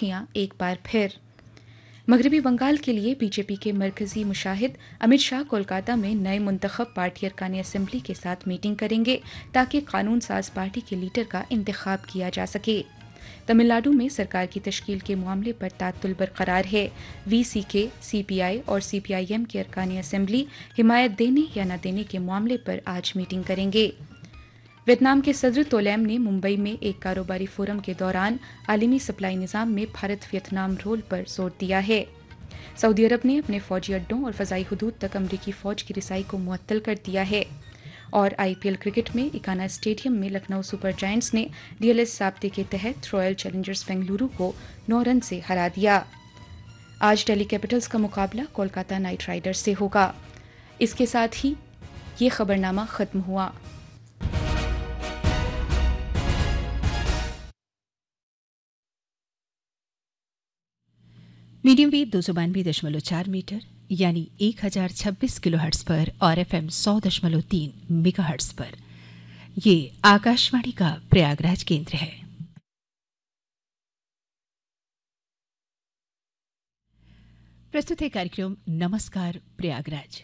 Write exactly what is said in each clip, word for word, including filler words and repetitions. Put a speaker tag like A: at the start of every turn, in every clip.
A: सुर्खियां एक बार फिर। मगरबी बंगाल के लिए बीजेपी के मरकजी मुशाहिद अमित शाह कोलकाता में नए मुंतखब पार्टी अरकान असम्बली के साथ मीटिंग करेंगे ताकि कानून साज पार्टी के लीडर का इंतखाब किया जा सके। तमिलनाडु में सरकार की तश्कील के मामले पर तातुल बरकरार है। वीसीके, सीपीआई और सीपीआईएम के अरकान असम्बली हिमायत देने या न देने के मामले पर आज मीटिंग करेंगे। वियतनाम के सदर तोलैम ने मुंबई में एक कारोबारी फोरम के दौरान आलमी सप्लाई निज़ाम में भारत वियतनाम रोल पर जोर दिया है। सऊदी अरब ने अपने फौजी अड्डों और फ़ज़ाई हुदूद तक अमरीकी फ़ौज की रिसाई को मुअत्तल कर दिया है। और आईपीएल क्रिकेट में इकाना स्टेडियम में लखनऊ सुपर जायंट्स ने डीएलएस ज़ाब्ते के तहत रॉयल चैलेंजर्स बेंगलुरु को नौ रन से हरा दिया। आज दिल्ली कैपिटल्स का मुकाबला कोलकाता नाइट राइडर्स से होगा। इसके साथ ही ये खबरनामा ख़त्म हुआ।
B: मीडियम वेव दो सौ बानवे दशमलव चार मीटर यानी एक हजार छब्बीस किलो हर्ट्स पर और एफएम सौ दशमलव तीन मेगा हर्ट्स पर ये आकाशवाणी का प्रयागराज केंद्र है। प्रस्तुत है कार्यक्रम नमस्कार प्रयागराज।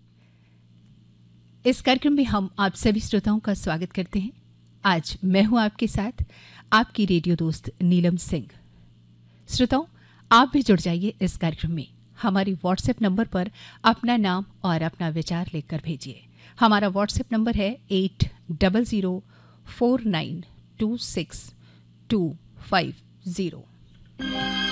B: इस कार्यक्रम में हम आप सभी श्रोताओं का स्वागत करते हैं। आज मैं हूं आपके साथ आपकी रेडियो दोस्त नीलम सिंह। श्रोताओं, आप भी जुड़ जाइए इस कार्यक्रम में। हमारी व्हाट्सएप नंबर पर अपना नाम और अपना विचार लिखकर भेजिए। हमारा व्हाट्सएप नंबर है eight double zero four nine to six to five zero.